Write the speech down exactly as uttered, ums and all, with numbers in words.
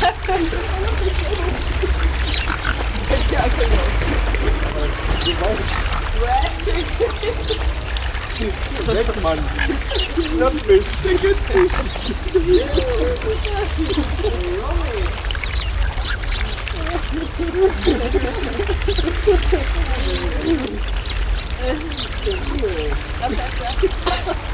Weg, Mann. Der Fisch, der geht Fisch. Das heißt, ja.